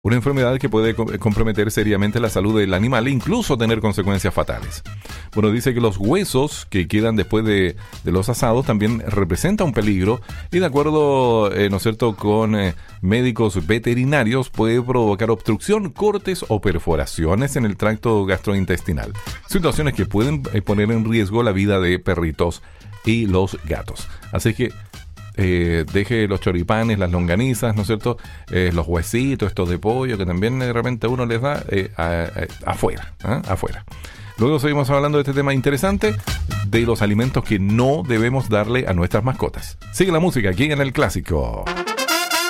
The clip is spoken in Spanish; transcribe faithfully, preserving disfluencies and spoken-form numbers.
Una enfermedad que puede co- comprometer seriamente la salud del animal e incluso tener consecuencias fatales. Bueno, dice que los huesos que quedan después de, de los asados también representan un peligro y de acuerdo, eh, ¿no es cierto?, con eh, médicos veterinarios puede provocar obstrucción, cortes o perforaciones en el tracto gastrointestinal. Situaciones que pueden eh, poner en riesgo la vida de perritos y los gatos. Así que Eh, deje los choripanes, las longanizas, ¿no es cierto? Eh, los huesitos, estos de pollo que también de repente uno les da eh, a, a, afuera, ¿eh? afuera. Luego seguimos hablando de este tema interesante de los alimentos que no debemos darle a nuestras mascotas. Sigue la música aquí en El Clásico.